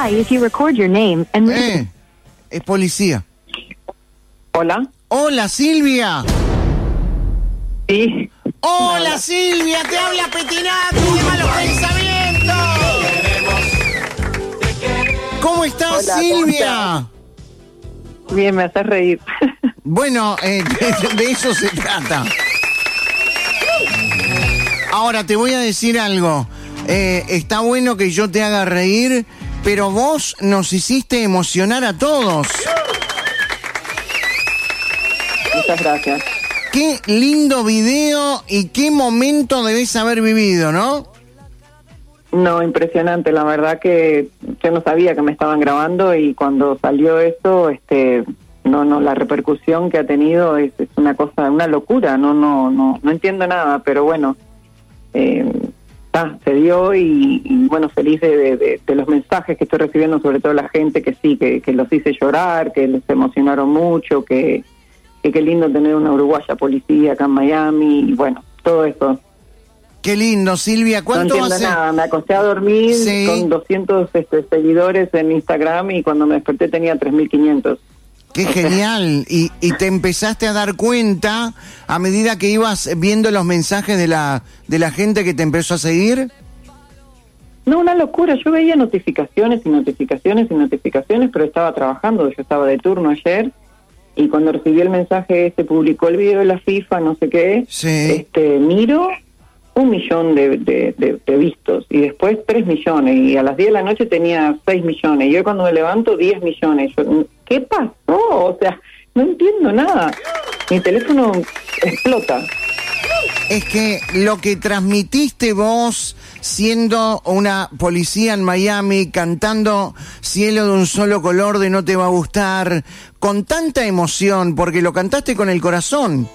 Hi, if you record your name and... Es policía. Hola. Hola, Silvia. Sí. Hola, Silvia, te habla Petinato de Malos Pensamientos. ¿Cómo estás, Hola, Silvia? Bien, me haces reír. Bueno, de eso se trata. Ahora te voy a decir algo. Está bueno que yo te haga reír, pero vos nos hiciste emocionar a todos. Muchas gracias. Qué lindo video y qué momento debes haber vivido, ¿no? No, impresionante. La verdad que yo no sabía que me estaban grabando y cuando salió eso, no, la repercusión que ha tenido es una cosa, una locura. No entiendo nada, pero bueno, se dio y bueno, feliz de los mensajes que estoy recibiendo, sobre todo la gente que sí, que los hice llorar, que les emocionaron mucho, que qué lindo tener una uruguaya policía acá en Miami, y bueno, todo eso. Qué lindo, Silvia. ¿Cuánto no entiendo hace? nada, me acosté a dormir con 200 seguidores en Instagram y cuando me desperté tenía 3.500. Qué genial. Y te empezaste a dar cuenta a medida que ibas viendo los mensajes de la gente que te empezó a seguir. No, una locura. Yo veía notificaciones, pero estaba trabajando. Yo estaba de turno ayer y cuando recibí el mensaje, se publicó el video de la FIFA, no sé qué, sí. Miro 1 millón de vistos y después 3 millones y a las 10 de la noche tenía 6 millones y hoy cuando me levanto 10 millones. Yo, ¿qué pasó? O sea, no entiendo nada. Mi teléfono explota. Es que lo que transmitiste vos, siendo una policía en Miami, cantando Cielo de un solo color de No te va a gustar, con tanta emoción, porque lo cantaste con el corazón.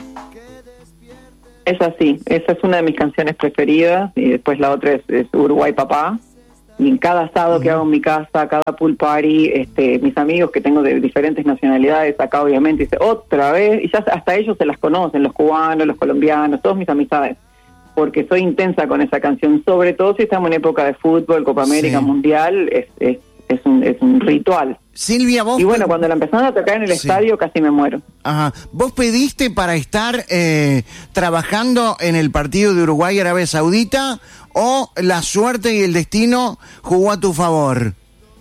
Es así, esa es una de mis canciones preferidas y después la otra es Uruguay Papá. Y en cada asado que hago en mi casa, cada pool party, mis amigos que tengo de diferentes nacionalidades, acá obviamente dice otra vez, y ya hasta ellos se las conocen, los cubanos, los colombianos, todos mis amistades, porque soy intensa con esa canción, sobre todo si estamos en época de fútbol, Copa América, sí. Mundial, es un ritual. Silvia, vos... Y bueno, cuando la empezaron a tocar en el estadio casi me muero. Ajá. ¿Vos pediste para estar trabajando en el partido de Uruguay-Arabia Saudita o la suerte y el destino jugó a tu favor?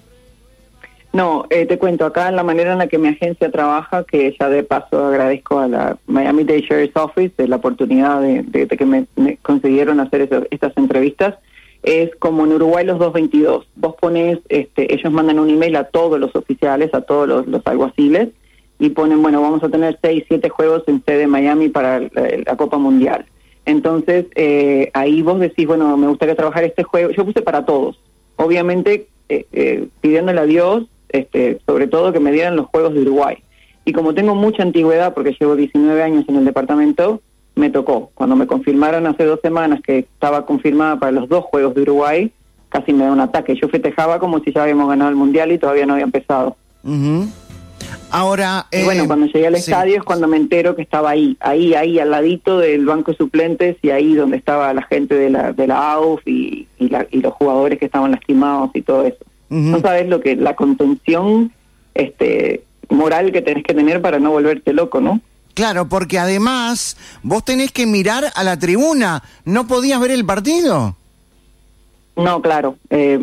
No, te cuento, acá en la manera en la que mi agencia trabaja, que ya de paso agradezco a la Miami-Dade Sheriff's Office de la oportunidad de que me consiguieron hacer estas entrevistas, es como en Uruguay los 222. Vos pones, ellos mandan un email a todos los oficiales, a todos los alguaciles, y ponen, bueno, vamos a tener 6, 7 juegos en sede de Miami para la Copa Mundial. Entonces, ahí vos decís, bueno, me gustaría trabajar este juego. Yo puse para todos, obviamente pidiéndole a Dios, sobre todo que me dieran los juegos de Uruguay. Y como tengo mucha antigüedad, porque llevo 19 años en el departamento, me tocó. Cuando me confirmaron hace 2 semanas que estaba confirmada para los 2 juegos de Uruguay, casi me da un ataque. Yo festejaba como si ya habíamos ganado el Mundial y todavía no había empezado. Uh-huh. Ahora... y bueno, cuando llegué al estadio es cuando me entero que estaba ahí, al ladito del banco de suplentes y ahí donde estaba la gente de la AUF y los jugadores que estaban lastimados y todo eso. Uh-huh. No sabes lo que la contención moral que tenés que tener para no volverte loco, ¿no? Claro, porque además vos tenés que mirar a la tribuna. ¿No podías ver el partido? No, claro.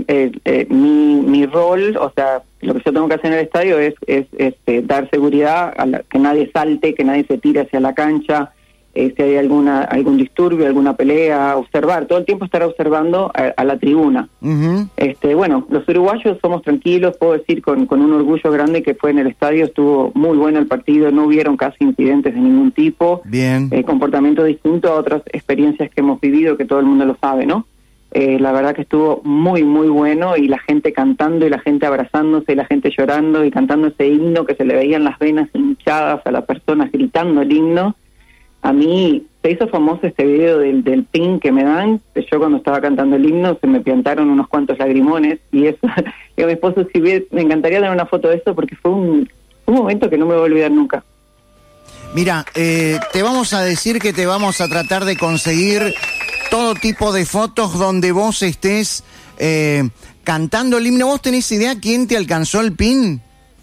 Mi rol, o sea, lo que yo tengo que hacer en el estadio es dar seguridad, que nadie salte, que nadie se tire hacia la cancha, si hay algún disturbio, alguna pelea, observar. Todo el tiempo estar observando a la tribuna. Uh-huh. Bueno, los uruguayos somos tranquilos, puedo decir con un orgullo grande que fue en el estadio, estuvo muy bueno el partido, no hubieron casi incidentes de ningún tipo. Bien. Comportamiento distinto a otras experiencias que hemos vivido, que todo el mundo lo sabe, ¿no? La verdad que estuvo muy, muy bueno y la gente cantando y la gente abrazándose y la gente llorando y cantando ese himno que se le veían las venas hinchadas a las personas gritando el himno. A mí se hizo famoso este video del pin que me dan, que yo cuando estaba cantando el himno se me piantaron unos cuantos lagrimones y eso, y a mi esposo me encantaría tener una foto de eso porque fue un momento que no me voy a olvidar nunca. Mira, te vamos a decir que te vamos a tratar de conseguir todo tipo de fotos donde vos estés cantando el himno. ¿Vos tenés idea quién te alcanzó el pin?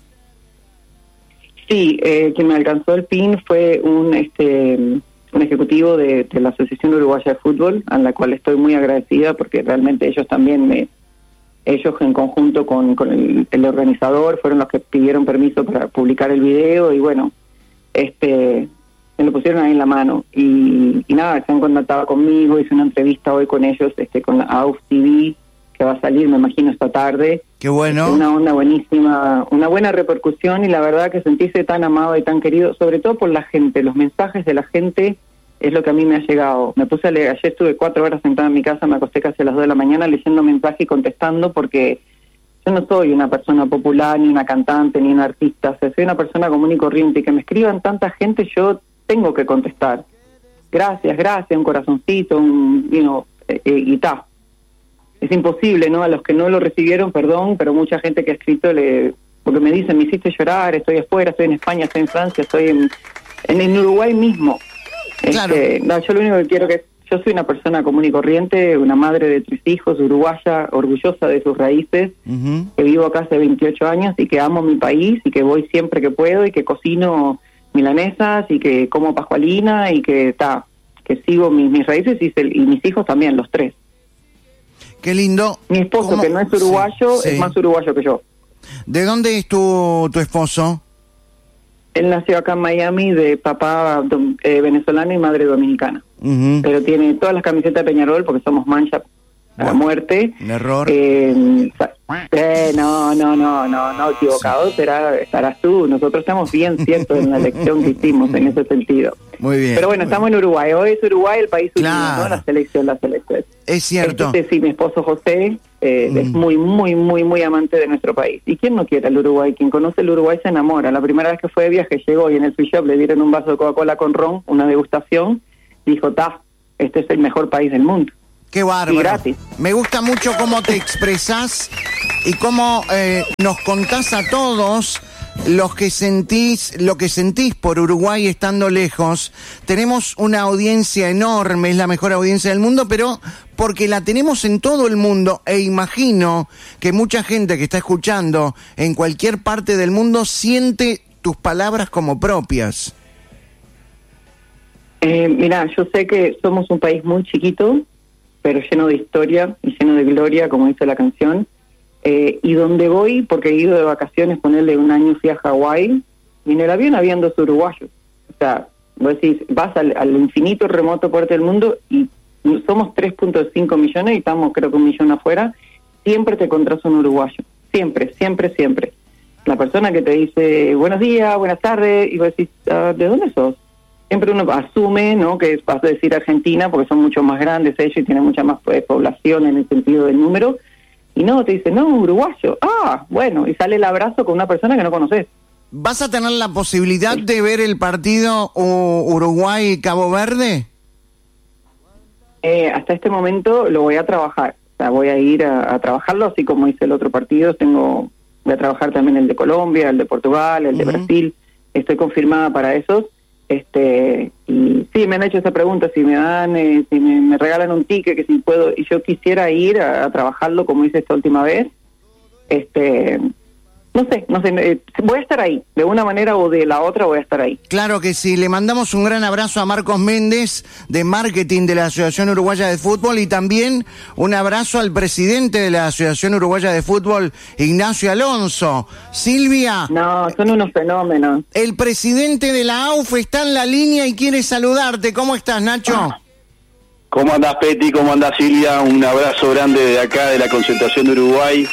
Sí, quien me alcanzó el pin fue un ejecutivo de la Asociación Uruguaya de Fútbol, a la cual estoy muy agradecida porque realmente ellos también ellos en conjunto con el organizador fueron los que pidieron permiso para publicar el video y bueno, me lo pusieron ahí en la mano y nada, se han contactado conmigo, hice una entrevista hoy con ellos, con la AUF TV, que va a salir, me imagino, esta tarde. Qué bueno. Una onda buenísima, una buena repercusión y la verdad que sentirse tan amado y tan querido, sobre todo por la gente, los mensajes de la gente es lo que a mí me ha llegado. Me puse a leer, ayer estuve 4 horas sentada en mi casa, me acosté casi a las 2 de la mañana leyendo mensajes y contestando porque yo no soy una persona popular, ni una cantante, ni una artista, o sea, soy una persona común y corriente y que me escriban tanta gente, yo tengo que contestar. Gracias, un corazoncito, y ta. Es imposible, ¿no? A los que no lo recibieron, perdón, pero mucha gente que ha escrito, porque me dicen, me hiciste llorar, estoy afuera, estoy en España, estoy en Francia, estoy en Uruguay mismo. Claro. No, yo lo único que quiero yo soy una persona común y corriente, una madre de 3 hijos, uruguaya, orgullosa de sus raíces, que vivo acá hace 28 años y que amo mi país y que voy siempre que puedo y que cocino milanesas y que como pascualina y que sigo mis raíces y mis hijos también, los 3. Qué lindo. Mi esposo, que no es uruguayo, es más uruguayo que yo. ¿De dónde es tu esposo? Él nació acá en Miami de papá venezolano y madre dominicana. Pero tiene todas las camisetas de Peñarol porque somos mancha a la muerte. Un error. No, equivocado estarás tú. Nosotros estamos bien ciertos en la elección que hicimos en ese sentido. Muy bien. Pero bueno, estamos en Uruguay. Hoy es Uruguay el país unido, ¿no? La selección. Es cierto. Sí, mi esposo José es muy, muy, muy, muy amante de nuestro país. ¿Y quién no quiere el Uruguay? Quien conoce el Uruguay se enamora. La primera vez que fue de viaje llegó y en el free shop le dieron un vaso de Coca-Cola con ron, una degustación, dijo, este es el mejor país del mundo. Qué bárbaro. Y gratis. Me gusta mucho cómo te expresás y cómo nos contás a todos lo que sentís por Uruguay estando lejos. Tenemos una audiencia enorme, es la mejor audiencia del mundo, pero porque la tenemos en todo el mundo e imagino que mucha gente que está escuchando en cualquier parte del mundo siente tus palabras como propias. Mira, yo sé que somos un país muy chiquito, pero lleno de historia y lleno de gloria, como dice la canción. Y donde voy, porque he ido de vacaciones, ponerle un año fui a Hawái, y en el avión habían 2 uruguayos. O sea, vos decís, vas al infinito remoto parte del mundo y somos 3.5 millones y estamos creo que 1 millón afuera, siempre te encontrás un uruguayo. Siempre, siempre, siempre. La persona que te dice, buenos días, buenas tardes, y vos decís, ¿de dónde sos? Siempre uno asume, ¿no?, que vas a decir Argentina, porque son mucho más grandes ellos y tienen mucha más población en el sentido del número. Y no, te dice, no, uruguayo. Bueno, y sale el abrazo con una persona que no conoces. ¿Vas a tener la posibilidad de ver el partido Uruguay-Cabo Verde? Hasta este momento lo voy a trabajar. O sea, voy a ir a trabajarlo, así como hice el otro partido. Voy a trabajar también el de Colombia, el de Portugal, el de Brasil. Estoy confirmada para esos. Y sí, me han hecho esa pregunta, si me dan, si me regalan un ticket, que si puedo, y yo quisiera ir a trabajarlo como hice esta última vez. No sé, voy a estar ahí, de una manera o de la otra voy a estar ahí. Claro que sí, le mandamos un gran abrazo a Marcos Méndez, de Marketing de la Asociación Uruguaya de Fútbol, y también un abrazo al presidente de la Asociación Uruguaya de Fútbol, Ignacio Alonso. Silvia. No, son unos fenómenos. El presidente de la AUF está en la línea y quiere saludarte. ¿Cómo estás, Nacho? ¿Cómo andás, Peti? ¿Cómo andás, Silvia? Un abrazo grande de acá, de la concentración de Uruguay.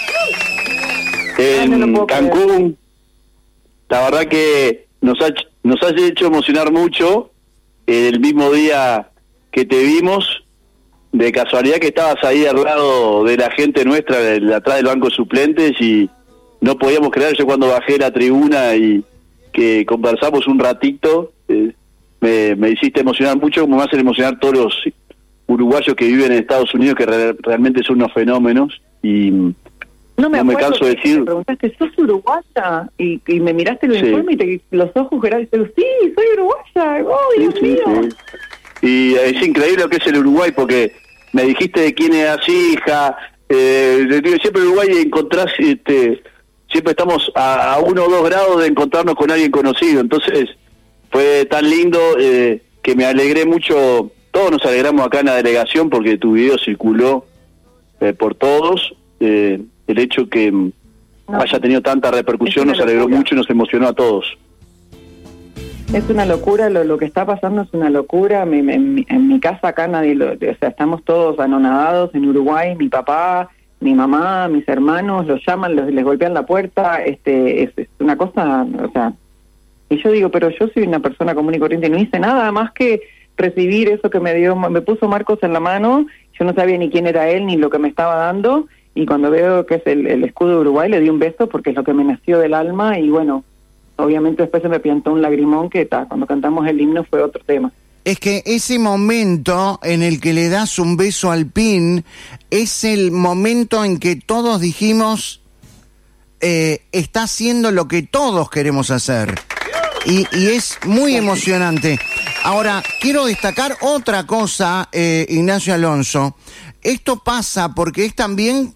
En Cancún, la verdad que nos ha hecho emocionar mucho. El mismo día que te vimos, de casualidad que estabas ahí al lado de la gente nuestra, atrás del banco de suplentes, y no podíamos creer. Yo cuando bajé la tribuna y que conversamos un ratito, me hiciste emocionar mucho, como me hacen emocionar todos los uruguayos que viven en Estados Unidos, que realmente son unos fenómenos. Y no me canso de decir. Me preguntaste, ¿sos uruguaya? Y me miraste el uniforme y los ojos grandes, y sí, soy uruguaya. ¡Oh, Dios mío! Sí. Y es increíble lo que es el Uruguay, porque me dijiste de quién eras hija, Siempre en Uruguay encontrás, siempre estamos a 1 o 2 grados de encontrarnos con alguien conocido, entonces fue tan lindo que me alegré mucho. Todos nos alegramos acá en la delegación porque tu video circuló por todos. El hecho que haya tenido tanta repercusión nos alegró mucho y nos emocionó a todos. Es una locura, lo que está pasando es una locura. En mi casa acá nadie o sea, estamos todos anonadados en Uruguay. Mi papá, mi mamá, mis hermanos los llaman, les golpean la puerta. Es una cosa, o sea, y yo digo, pero yo soy una persona común y corriente, no hice nada más que recibir eso que me puso Marcos en la mano. Yo no sabía ni quién era él ni lo que me estaba dando, y cuando veo que es el escudo de Uruguay le di un beso porque es lo que me nació del alma. Y bueno, obviamente después se me piantó un lagrimón que cuando cantamos el himno fue otro tema. Es que ese momento en el que le das un beso al pin es el momento en que todos dijimos, está haciendo lo que todos queremos hacer. Y es muy emocionante. Ahora, quiero destacar otra cosa, Ignacio Alonso. Esto pasa porque es también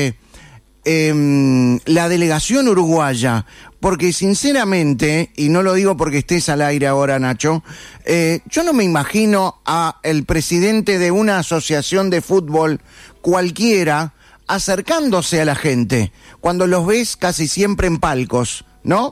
la delegación uruguaya. Porque sinceramente, y no lo digo porque estés al aire ahora, Nacho, yo no me imagino a el presidente de una asociación de fútbol cualquiera acercándose a la gente, cuando los ves casi siempre en palcos, ¿no?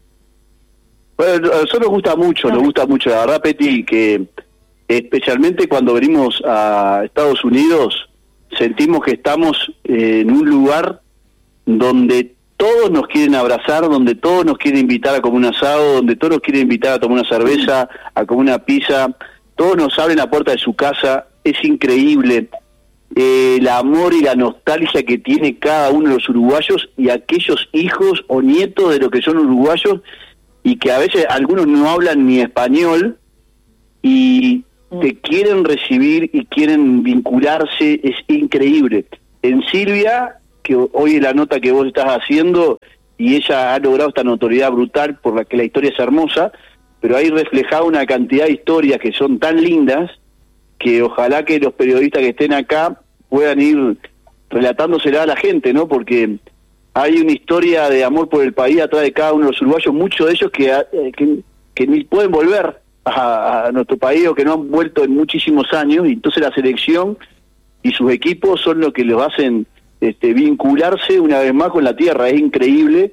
Bueno, a nosotros nos gusta mucho, la verdad, Peti, que especialmente cuando venimos a Estados Unidos, sentimos que estamos en un lugar donde todos nos quieren abrazar, donde todos nos quieren invitar a comer un asado, donde todos nos quieren invitar a tomar una cerveza, a comer una pizza, todos nos abren la puerta de su casa. Es increíble el amor y la nostalgia que tiene cada uno de los uruguayos y aquellos hijos o nietos de los que son uruguayos, y que a veces algunos no hablan ni español y te quieren recibir y quieren vincularse. Es increíble. En Silvia, que hoy es la nota que vos estás haciendo, y ella ha logrado esta notoriedad brutal por la que la historia es hermosa, pero hay reflejada una cantidad de historias que son tan lindas que ojalá que los periodistas que estén acá puedan ir relatándosela a la gente, ¿no? Porque hay una historia de amor por el país atrás de cada uno de los uruguayos, muchos de ellos que ni pueden volver a nuestro país o que no han vuelto en muchísimos años, y entonces la selección y sus equipos son los que los hacen vincularse una vez más con la tierra. Es increíble,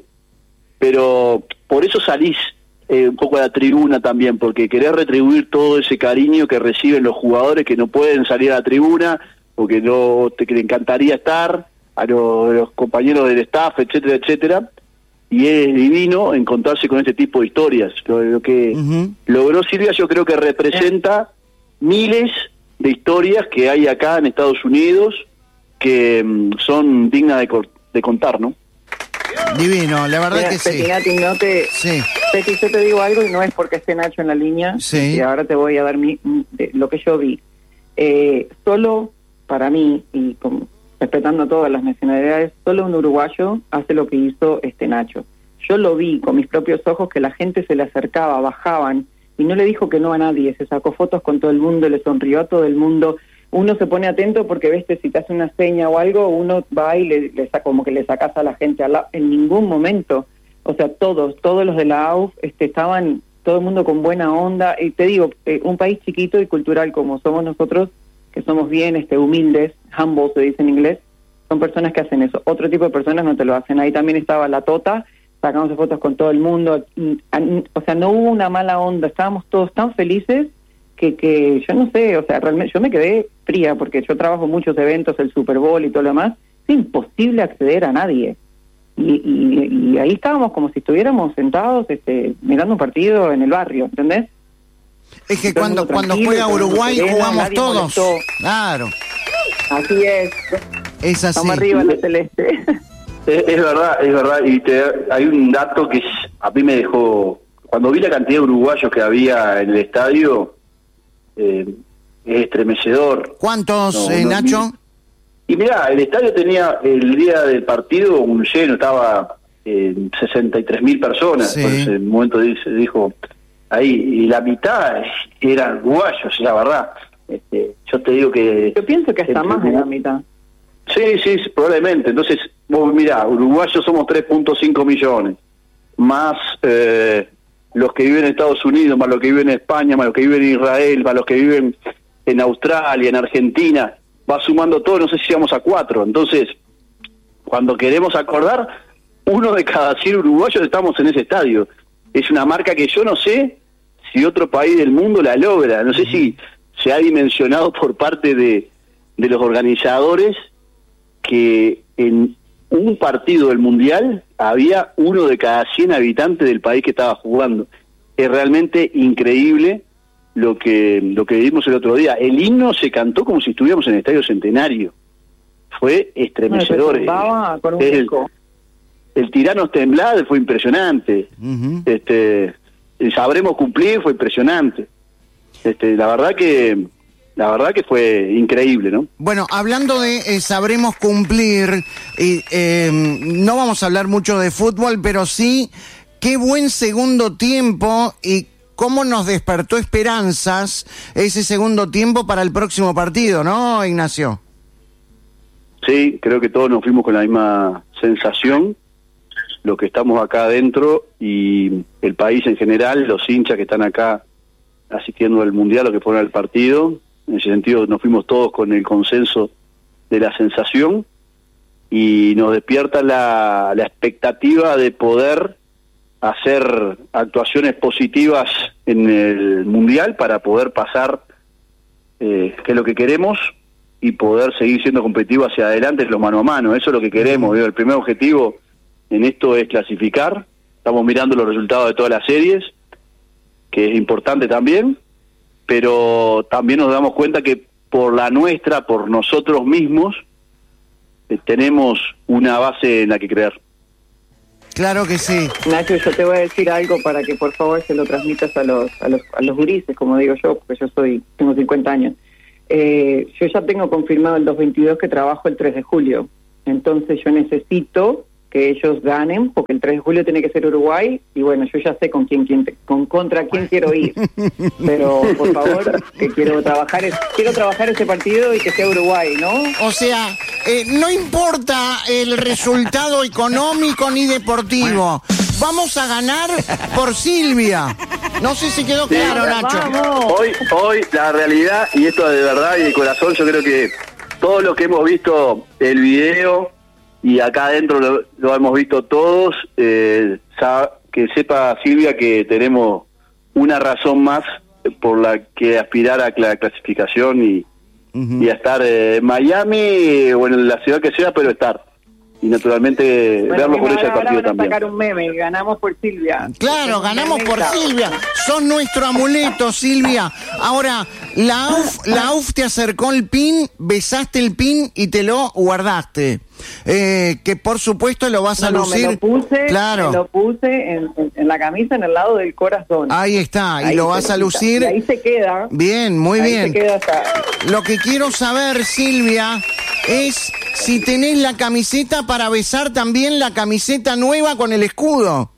pero por eso salís un poco a la tribuna también, porque querés retribuir todo ese cariño que reciben los jugadores que no pueden salir a la tribuna o que no que le encantaría estar, a los compañeros del staff, etcétera, etcétera. Y es divino encontrarse con este tipo de historias. Lo que logró Silvia, yo creo que representa miles de historias que hay acá en Estados Unidos que son dignas de contar, ¿no? Divino, la verdad. Mira, que Peti, sí. Peti, yo te digo algo y no es porque esté Nacho en la línea, sí. Y ahora te voy a dar lo que yo vi. Solo para mí, y respetando todas las nacionalidades, solo un uruguayo hace lo que hizo Nacho. Yo lo vi con mis propios ojos, que la gente se le acercaba, bajaban, y no le dijo que no a nadie, se sacó fotos con todo el mundo, le sonrió a todo el mundo. Uno se pone atento porque, ves, si te hace una seña o algo, uno va y le saca, como que le sacas a la gente en ningún momento. O sea, todos los de la AUF estaban, todo el mundo con buena onda. Y te digo, un país chiquito y cultural como somos nosotros, que somos bien humildes, humble se dice en inglés, son personas que hacen eso. Otro tipo de personas no te lo hacen. Ahí también estaba la Tota, sacamos fotos con todo el mundo. O sea, no hubo una mala onda, estábamos todos tan felices que yo no sé, o sea, realmente yo me quedé fría porque yo trabajo muchos eventos, el Super Bowl y todo lo demás. Es imposible acceder a nadie. Y ahí estábamos como si estuviéramos sentados mirando un partido en el barrio, ¿entendés? Es que cuando juega Uruguay jugamos todos. Molestó. Claro. Así es. Es así. Estamos arriba en la celeste. Es verdad. Y hay un dato que a mí me dejó... Cuando vi la cantidad de uruguayos que había en el estadio, es estremecedor. ¿Cuántos, Nacho? Y mirá, el estadio tenía el día del partido un lleno, estaba 63.000 personas. Sí. Entonces, en el momento dijo ahí, y la mitad eran uruguayos, la verdad. Yo te digo que... Yo pienso que hasta más de la mitad. Sí, probablemente. Entonces, vos mirá, uruguayos somos 3.5 millones, más los que viven en Estados Unidos, más los que viven en España, más los que viven en Israel, más los que viven en Australia, en Argentina, va sumando todo, no sé si llegamos a 4. Entonces, cuando queremos acordar, 1 de cada 100 uruguayos estamos en ese estadio. Es una marca que yo no sé si otro país del mundo la logra, no sé si se ha dimensionado por parte de los organizadores que en un partido del Mundial había 1 de cada 100 habitantes del país que estaba jugando. Es realmente increíble lo que vimos el otro día. El himno se cantó como si estuviéramos en el Estadio Centenario. Fue estremecedor. El Tiranos Temblad fue impresionante. Uh-huh. El Sabremos Cumplir fue impresionante. La verdad que fue increíble, ¿no? Bueno, hablando de Sabremos Cumplir, no vamos a hablar mucho de fútbol, pero sí, qué buen segundo tiempo y cómo nos despertó esperanzas ese segundo tiempo para el próximo partido, ¿no, Ignacio? Sí, creo que todos nos fuimos con la misma sensación, los que estamos acá adentro y el país en general, los hinchas que están acá asistiendo al Mundial, los que fueron al partido. En ese sentido nos fuimos todos con el consenso de la sensación y nos despierta la expectativa de poder hacer actuaciones positivas en el Mundial para poder pasar, que es lo que queremos, y poder seguir siendo competitivos hacia adelante en los mano a mano. Eso es lo que queremos. El primer objetivo en esto es clasificar. Estamos mirando los resultados de todas las series, que es importante también, pero también nos damos cuenta que por la nuestra, por nosotros mismos, tenemos una base en la que creer. Claro que sí. Nacho, yo te voy a decir algo para que por favor se lo transmitas a los gurises, como digo yo, porque yo tengo 50 años. Yo ya tengo confirmado el 222 que trabajo el 3 de julio. Entonces yo necesito que ellos ganen, porque el 3 de julio tiene que ser Uruguay, y bueno, yo ya sé contra quién quiero ir. Pero, por favor, que quiero trabajar ese partido y que sea Uruguay, ¿no? O sea, no importa el resultado económico ni deportivo. Vamos a ganar por Silvia. No sé si quedó claro, Nacho. Hoy, la realidad, y esto de verdad y de corazón, yo creo que todos los que hemos visto el video, y acá adentro lo hemos visto todos, que sepa Silvia que tenemos una razón más por la que aspirar a la clasificación y a estar en Miami o en la ciudad que sea, pero estar. Y naturalmente verlo por ese partido también. Sacar un meme, ganamos por Silvia. Claro, ganamos por Silvia. Son nuestro amuleto, Silvia. Ahora, la AUF te acercó el pin, besaste el pin y te lo guardaste. Que por supuesto lo vas a lucir. Me lo puse en la camisa en el lado del corazón. Ahí está, y lo vas a lucir. Y ahí se queda. Bien, muy bien. Se queda hasta... Lo que quiero saber, Silvia, es si tenés la camiseta para besar también la camiseta nueva con el escudo.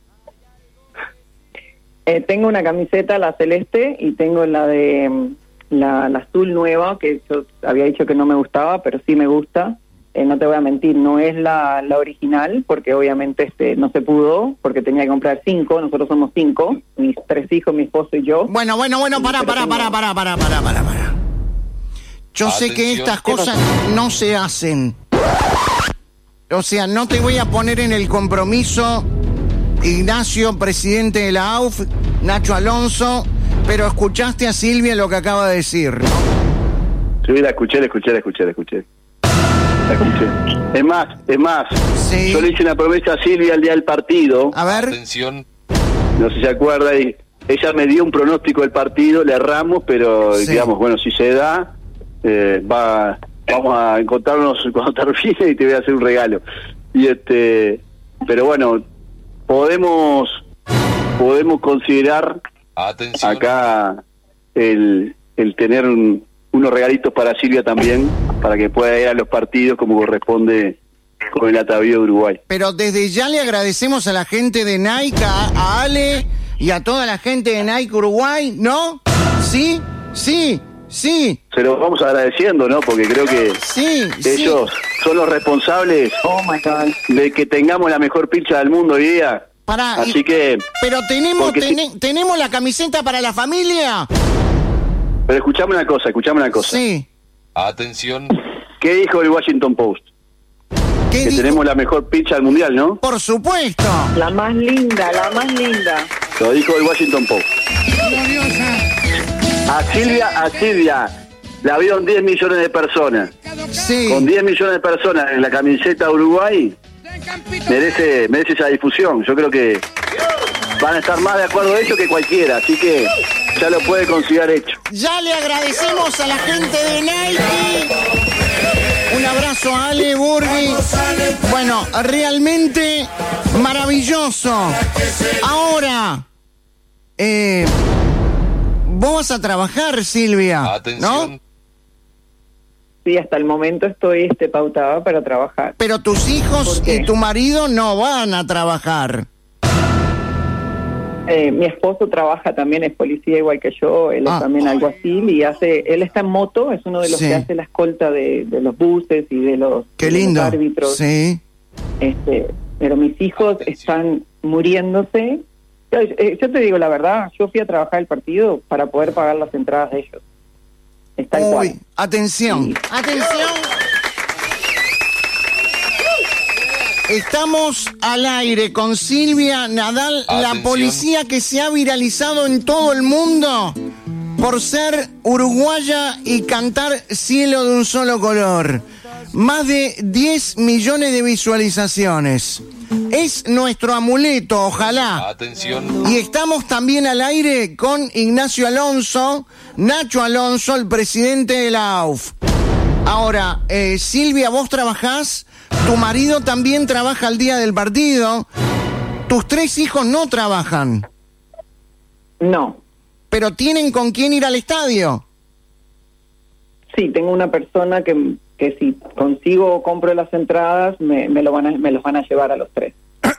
Tengo una camiseta, la celeste, y tengo la de la azul nueva, que yo había dicho que no me gustaba, pero sí me gusta. No te voy a mentir, no es la original, porque obviamente no se pudo, porque tenía que comprar 5, nosotros somos 5, mis 3 hijos, mi esposo y yo. Bueno, para. Yo sé que estas cosas no se hacen. O sea, no te voy a poner en el compromiso, Ignacio, presidente de la AUF, Nacho Alonso, pero escuchaste a Silvia lo que acaba de decir, ¿no? Sí, la escuché. Es más, sí. Yo le hice una promesa a Silvia el día del partido. A ver. Atención. No sé si se acuerda, y ella me dio un pronóstico del partido, le erramos, pero sí. Digamos, bueno, si se da, vamos a encontrarnos cuando termine y te voy a hacer un regalo. Pero bueno, podemos considerar Atención. acá el tener unos regalitos para Silvia también, para que pueda ir a los partidos como corresponde con el atavío de Uruguay. Pero desde ya le agradecemos a la gente de Nike, a Ale y a toda la gente de Nike Uruguay, ¿no? Sí, Sí. Se los vamos agradeciendo, ¿no? Porque creo que ellos son los responsables de que tengamos la mejor pilcha del mundo hoy día. Así que... Pero tenemos la camiseta para la familia. Pero escuchame una cosa. Sí. Atención. ¿Qué dijo el Washington Post? ¿Qué que dijo? Tenemos la mejor pitcha del mundial, ¿no? Por supuesto. La más linda. Lo dijo el Washington Post. A Silvia la vieron 10 millones de personas. Sí. Con 10 millones de personas en la camiseta de Uruguay, merece esa difusión. Yo creo que van a estar más de acuerdo de ello que cualquiera, así que ya lo puede considerar hecho. Ya le agradecemos a la gente de Nike. Un abrazo a Ale Burgi. Bueno, realmente maravilloso. Ahora, vos vas a trabajar, Silvia. Atención. ¿No? Sí, hasta el momento estoy pautada para trabajar. Pero tus hijos y tu marido no van a trabajar. Mi esposo trabaja también, es policía igual que yo, él es también alguacil y él está en moto, es uno de los que hace la escolta de los buses y de los, Qué lindo. Los árbitros. Sí. Pero mis hijos están muriéndose. Yo te digo la verdad, yo fui a trabajar el partido para poder pagar las entradas de ellos. Está igual. Atención. Sí. Atención. Estamos al aire con Silvia Nadal, Atención. la policía que se ha viralizado en todo el mundo por ser uruguaya y cantar Cielo de un solo color. Más de 10 millones de visualizaciones. Es nuestro amuleto, ojalá. Atención. Y estamos también al aire con Ignacio Alonso, Nacho Alonso, el presidente de la AUF. Ahora, Silvia, vos trabajás, tu marido también trabaja el día del partido, tus 3 hijos no trabajan. No. Pero tienen con quién ir al estadio. Sí, tengo una persona que si consigo o compro las entradas, me los van a llevar a los 3.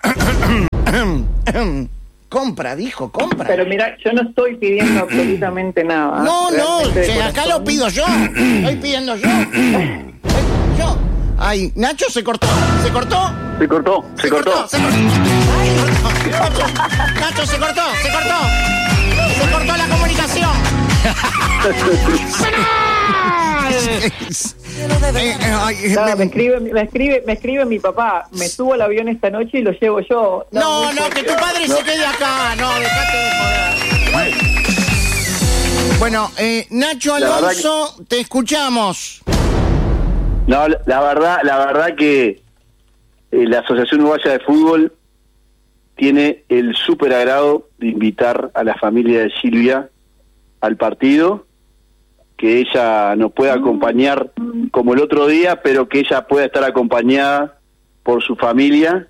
Compra, dijo, compra. Pero mira, yo no estoy pidiendo absolutamente nada. No, Realmente de acá corazón. lo pido yo. Estoy pidiendo yo. Yo. Ay, Nacho se cortó. ¿Se cortó? Se cortó. Ay, Nacho, se cortó. Se cortó la comunicación. No, me escribe mi papá. Me subo al avión esta noche y lo llevo yo. No, que tu padre se quede acá. No, dejate de joder. Bueno, Nacho Alonso, te escuchamos. No, la verdad que la Asociación Uruguaya de Fútbol tiene el súper agrado de invitar a la familia de Silvia al partido, que ella nos pueda acompañar como el otro día, pero que ella pueda estar acompañada por su familia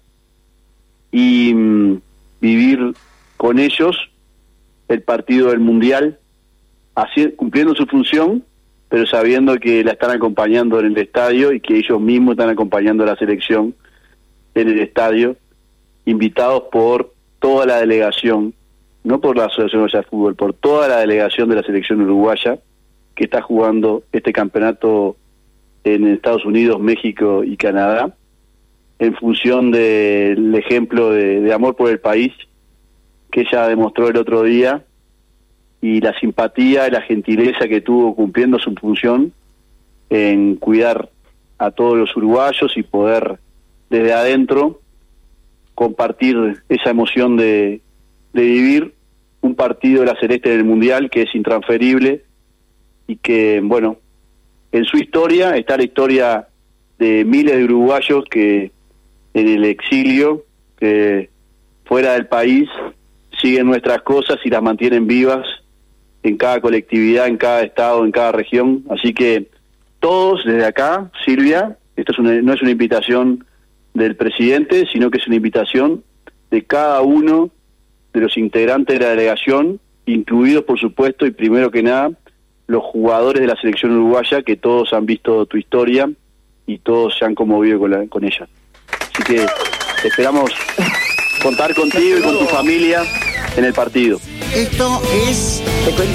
y vivir con ellos el partido del Mundial, así, cumpliendo su función, pero sabiendo que la están acompañando en el estadio y que ellos mismos están acompañando a la selección en el estadio, invitados por toda la delegación, no por la Asociación Uruguaya de Fútbol, por toda la delegación de la selección uruguaya que está jugando este campeonato en Estados Unidos, México y Canadá, en función del ejemplo de amor por el país que ella demostró el otro día y la simpatía y la gentileza que tuvo cumpliendo su función en cuidar a todos los uruguayos y poder desde adentro compartir esa emoción de vivir un partido de la Celeste del Mundial que es intransferible y que, bueno, en su historia está la historia de miles de uruguayos que en el exilio, que fuera del país, siguen nuestras cosas y las mantienen vivas en cada colectividad, en cada estado, en cada región. Así que todos desde acá, Silvia, esto no es una invitación del presidente, sino que es una invitación de cada uno de los integrantes de la delegación, incluidos por supuesto y primero que nada los jugadores de la selección uruguaya, que todos han visto tu historia y todos se han conmovido con ella. Así que esperamos contar contigo y con tu familia en el partido. Esto es... Te cuento.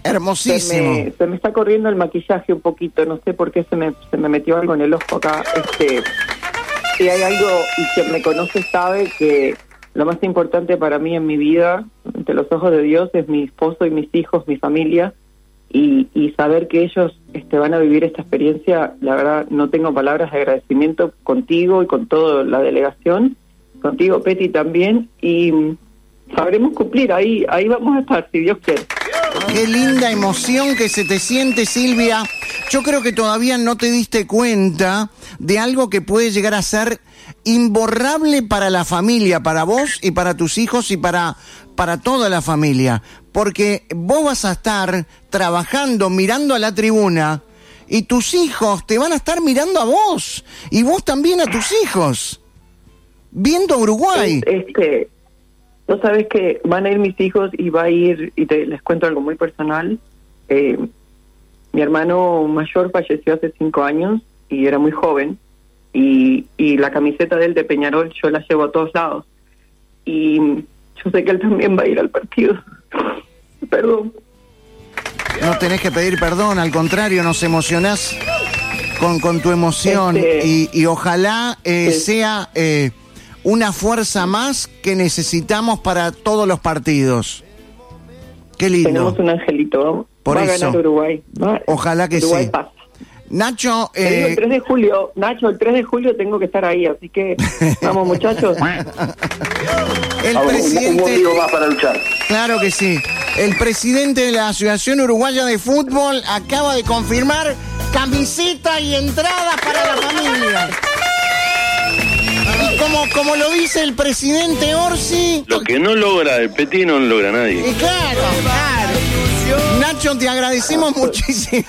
Hermosísimo. Se me está corriendo el maquillaje un poquito, no sé por qué se me metió algo en el ojo acá. Si hay algo, y quien me conoce sabe que lo más importante para mí en mi vida, ante los ojos de Dios, es mi esposo y mis hijos, mi familia, y saber que ellos van a vivir esta experiencia. La verdad, no tengo palabras de agradecimiento contigo y con toda la delegación, contigo, Peti, también, y sabremos cumplir, ahí vamos a estar, si Dios quiere. Qué linda emoción que se te siente, Silvia. Yo creo que todavía no te diste cuenta de algo que puede llegar a ser imborrable para la familia, para vos y para tus hijos y para toda la familia. Porque vos vas a estar trabajando, mirando a la tribuna, y tus hijos te van a estar mirando a vos, y vos también a tus hijos, viendo a Uruguay. Vos sabés que van a ir mis hijos y va a ir, y les cuento algo muy personal. Mi hermano mayor falleció hace 5 años y era muy joven, y la camiseta de él de Peñarol yo la llevo a todos lados. Y yo sé que él también va a ir al partido. Perdón. No tenés que pedir perdón, al contrario, nos emocionás con tu emoción, y ojalá sea una fuerza más que necesitamos para todos los partidos. Qué lindo. Tenemos un angelito. Por va eso. A ganar Uruguay. Ojalá que Uruguay sí. Pasa. Nacho, el 3 de julio, Nacho, el 3 de julio tengo que estar ahí, así que vamos, muchachos. El presidente, un motivo más para luchar. Claro que sí. El presidente de la Asociación Uruguaya de Fútbol acaba de confirmar camiseta y entrada para la familia. Y como lo dice el presidente Orsi... Lo que no logra el Peti no lo logra nadie. Y claro. Nacho, te agradecemos muchísimo.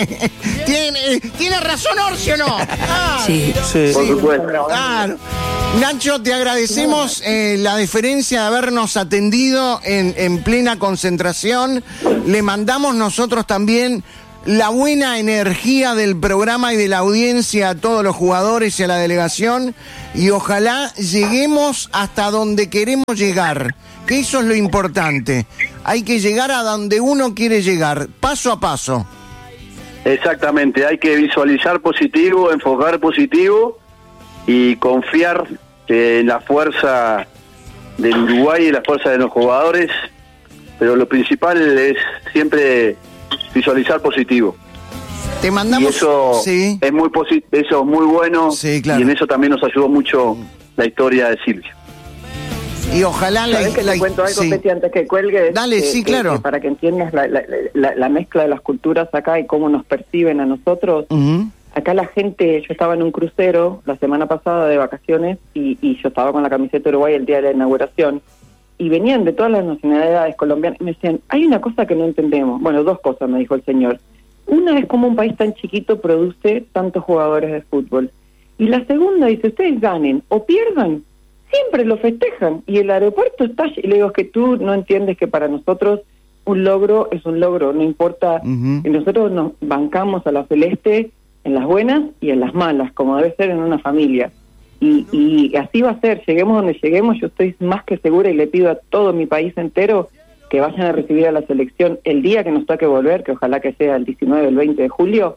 ¿Tiene razón Orsi o no? Sí. Por supuesto. Claro. Nacho, te agradecemos la deferencia de habernos atendido en plena concentración. Le mandamos nosotros también la buena energía del programa y de la audiencia a todos los jugadores y a la delegación, y ojalá lleguemos hasta donde queremos llegar, que eso es lo importante. Hay que llegar a donde uno quiere llegar, paso a paso. Exactamente, hay que visualizar positivo, enfocar positivo y confiar en la fuerza del Uruguay y la fuerza de los jugadores, pero lo principal es siempre visualizar positivo. Te mandamos... Y eso sí. es muy eso es muy bueno, sí, claro. Y en eso también nos ayudó mucho la historia de Silvia. Y ojalá ¿Sabés que te cuento algo, sí. Peti, antes que cuelgue? Dale, sí, claro. Para que entiendas la mezcla de las culturas acá y cómo nos perciben a nosotros. Uh-huh. Acá la gente, yo estaba en un crucero la semana pasada de vacaciones y yo estaba con la camiseta de Uruguay el día de la inauguración, y venían de todas las nacionalidades colombianas y me decían, hay una cosa que no entendemos. Bueno, 2 cosas me dijo el señor. Una es cómo un país tan chiquito produce tantos jugadores de fútbol. Y la segunda dice, ustedes ganen o pierdan, siempre lo festejan. Y el aeropuerto está... Y le digo, es que tú no entiendes que para nosotros un logro es un logro, no importa. Uh-huh. Y nosotros nos bancamos a la celeste en las buenas y en las malas, como debe ser en una familia. Y así va a ser, lleguemos donde lleguemos, yo estoy más que segura y le pido a todo mi país entero que vayan a recibir a la selección el día que nos toque volver, que ojalá que sea el 19, el 20 de julio,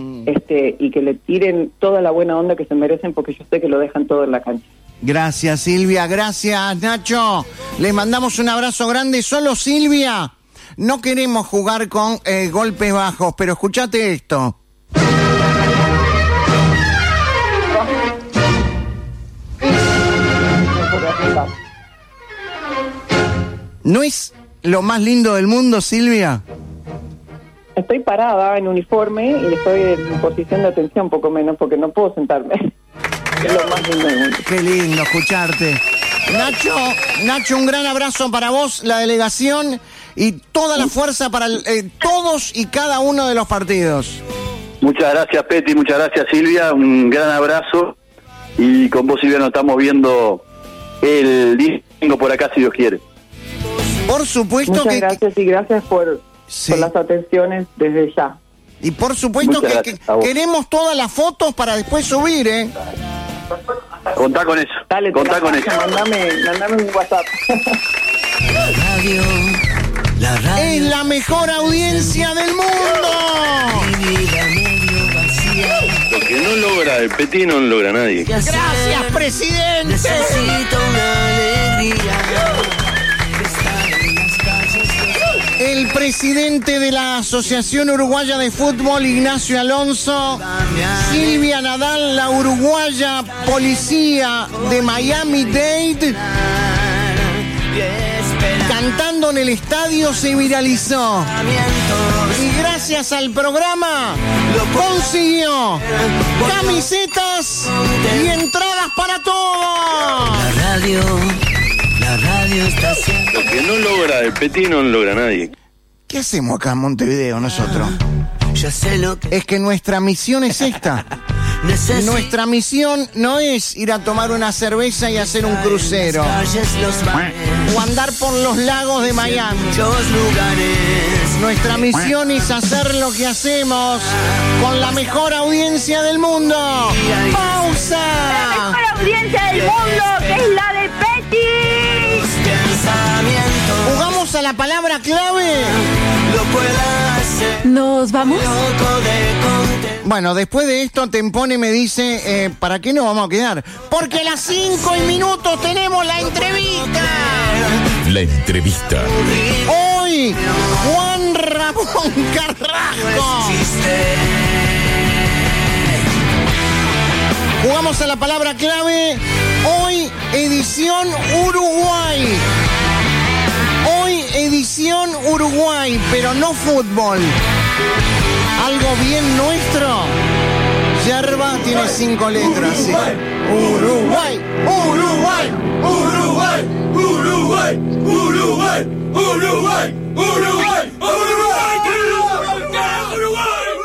y que le tiren toda la buena onda que se merecen, porque yo sé que lo dejan todo en la cancha. Gracias, Silvia, gracias, Nacho. Les mandamos un abrazo grande. Solo, Silvia, no queremos jugar con golpes bajos, pero escuchate esto. ¿No es lo más lindo del mundo, Silvia? Estoy parada en uniforme y estoy en posición de atención, poco menos, porque no puedo sentarme. Es lo más lindo del mundo. Qué lindo escucharte. Nacho, un gran abrazo para vos, la delegación, y toda la fuerza para todos y cada uno de los partidos. Muchas gracias, Peti, muchas gracias, Silvia, un gran abrazo, y con vos, Silvia, nos estamos viendo el domingo por acá, si Dios quiere. Por supuesto. Muchas gracias, y gracias por las atenciones desde ya. Y por supuesto que queremos todas las fotos para después subir, ¿eh? Contá con eso. Dale, contá con eso. Mandame un WhatsApp. Radio es la mejor audiencia del mundo. Lo que no logra el Petit no lo logra nadie. Gracias, presidente. Necesito una alegría. El presidente de la Asociación Uruguaya de Fútbol, Ignacio Alonso, Silvia Nadal, la uruguaya policía de Miami-Dade, cantando en el estadio, se viralizó. Y gracias al programa consiguió camisetas y entradas para todos. La radio está siempre. Lo que no logra el Petit no lo logra nadie. ¿Qué hacemos acá en Montevideo nosotros? Ya sé lo que Es que nuestra misión es esta. necesito. Nuestra misión no es ir a tomar una cerveza y hacer un crucero Calles, los bares, o andar por los lagos de Miami. muchos lugares. Nuestra misión es hacer lo que hacemos con la mejor audiencia del mundo. ¡Pausa! La mejor audiencia del mundo, que es la de Petit. Pensamientos ¿Jugamos a la palabra clave? lo pueda hacer. ¿Nos vamos? Loco de contentar. Bueno, después de esto Tempone me dice, ¿para qué nos vamos a quedar? Porque a las 5:00 tenemos la entrevista. La entrevista. Hoy, Juan Ramón Carrasco. Jugamos a la palabra clave. Hoy, edición Uruguay. Hoy, edición Uruguay, pero no fútbol. Algo bien nuestro. Yerba tiene 5 letras. ¿Sí? Uruguay, Uruguay, Uruguay, Uruguay, Uruguay, Uruguay, Uruguay, Uruguay, Uruguay.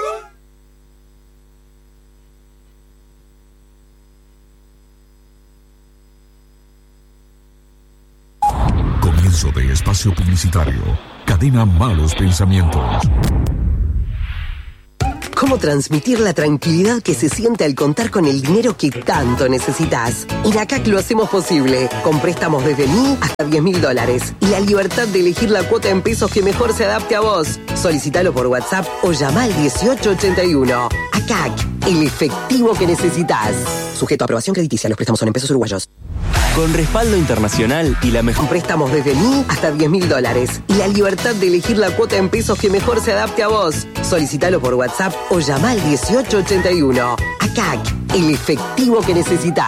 Comienzo de espacio publicitario. Cadena Malos Pensamientos. ¿Cómo transmitir la tranquilidad que se siente al contar con el dinero que tanto necesitas? En ACAC lo hacemos posible, con préstamos desde $1.000 hasta $10.000 y la libertad de elegir la cuota en pesos que mejor se adapte a vos. Solicítalo por WhatsApp o llama al 1881. ACAC, el efectivo que necesitas. Sujeto a aprobación crediticia, los préstamos son en pesos uruguayos. Con respaldo internacional y la mejor... Con préstamos desde $1.000 hasta $10.000 y la libertad de elegir la cuota en pesos que mejor se adapte a vos. Solicítalo por WhatsApp o llama al 1881. ACAC, el efectivo que necesitas.